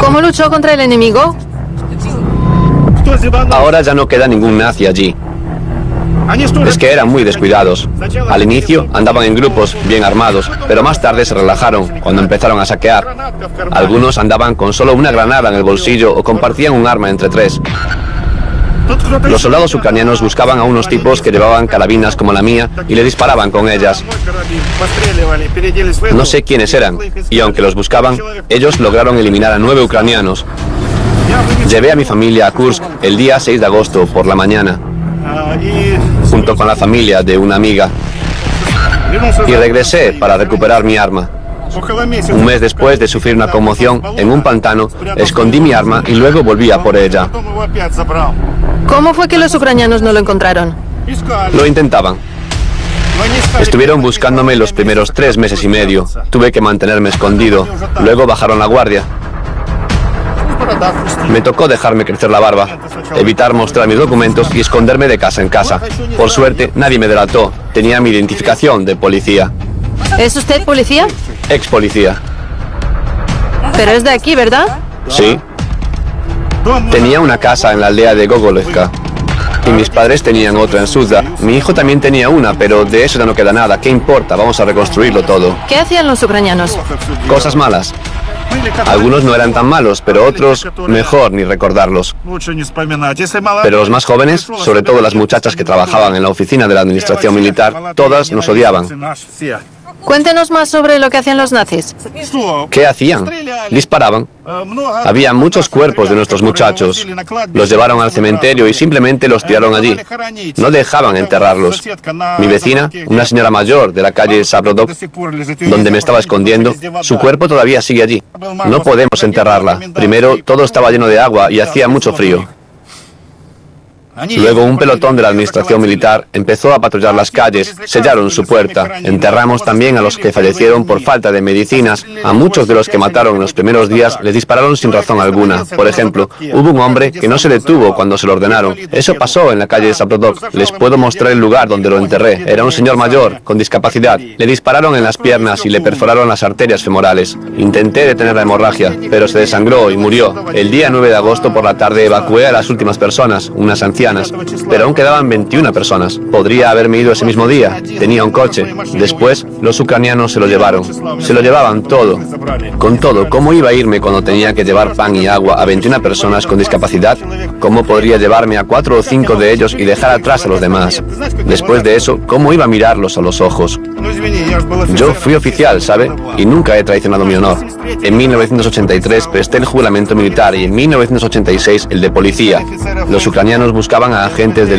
¿Cómo luchó contra el enemigo? Ahora ya no queda ningún nazi allí. Es que eran muy descuidados. Al inicio andaban en grupos, bien armados, pero más tarde se relajaron cuando empezaron a saquear. Algunos andaban con solo una granada en el bolsillo o compartían un arma entre tres. Los soldados ucranianos buscaban a unos tipos que llevaban carabinas como la mía y le disparaban con ellas. No sé quiénes eran, y aunque los buscaban, ellos lograron eliminar a 9 ucranianos. Llevé a mi familia a Kursk el día 6 de agosto por la mañana, junto con la familia de una amiga, y regresé para recuperar mi arma. Un mes después de sufrir una conmoción en un pantano, escondí mi arma y luego volví a por ella. ¿Cómo fue que los ucranianos no lo encontraron? Lo intentaban. Estuvieron buscándome los primeros 3 meses y medio. Tuve que mantenerme escondido. Luego bajaron la guardia. Me tocó dejarme crecer la barba, evitar mostrar mis documentos y esconderme de casa en casa. Por suerte, nadie me delató. Tenía mi identificación de policía. ¿Es usted policía? Ex policía. Pero es de aquí, ¿verdad? Sí. Tenía una casa en la aldea de Gogolevka. Y mis padres tenían otra en Suzda. Mi hijo también tenía una, pero de eso ya no queda nada. ¿Qué importa? Vamos a reconstruirlo todo. ¿Qué hacían los ucranianos? Cosas malas. Algunos no eran tan malos, pero otros mejor ni recordarlos. Pero los más jóvenes, sobre todo las muchachas que trabajaban en la oficina de la administración militar, todas nos odiaban. Cuéntenos más sobre lo que hacían los nazis. ¿Qué hacían? Disparaban. Había muchos cuerpos de nuestros muchachos. Los llevaron al cementerio y simplemente los tiraron allí. No dejaban enterrarlos. Mi vecina, una señora mayor de la calle Sabrodok, donde me estaba escondiendo, su cuerpo todavía sigue allí. No podemos enterrarla. Primero, todo estaba lleno de agua y hacía mucho frío. Luego un pelotón de la administración militar empezó a patrullar las calles, sellaron su puerta. Enterramos también a los que fallecieron por falta de medicinas. A muchos de los que mataron en los primeros días les dispararon sin razón alguna. Por ejemplo, hubo un hombre que no se detuvo cuando se lo ordenaron. Eso pasó en la calle Sabrodok. Les puedo mostrar el lugar donde lo enterré. Era un señor mayor, con discapacidad. Le dispararon en las piernas y le perforaron las arterias femorales. Intenté detener la hemorragia, pero se desangró y murió. El día 9 de agosto por la tarde evacué a las últimas personas, unas ancianas. Pero aún quedaban 21 personas. Podría haberme ido ese mismo día. Tenía un coche. Después, los ucranianos se lo llevaron. Se lo llevaban todo. Con todo, ¿cómo iba a irme cuando tenía que llevar pan y agua a 21 personas con discapacidad? ¿Cómo podría llevarme a 4 o 5 de ellos y dejar atrás a los demás? Después de eso, ¿cómo iba a mirarlos a los ojos? Yo fui oficial, ¿sabe? Y nunca he traicionado mi honor. En 1983 presté el juramento militar y en 1986 el de policía. Los ucranianos buscaban a agentes del